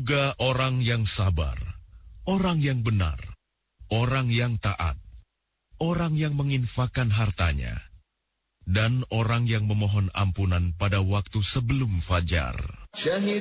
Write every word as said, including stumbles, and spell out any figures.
juga orang yang sabar, orang yang benar, orang yang taat, orang yang menginfakkan hartanya, dan orang yang memohon ampunan pada waktu sebelum fajar.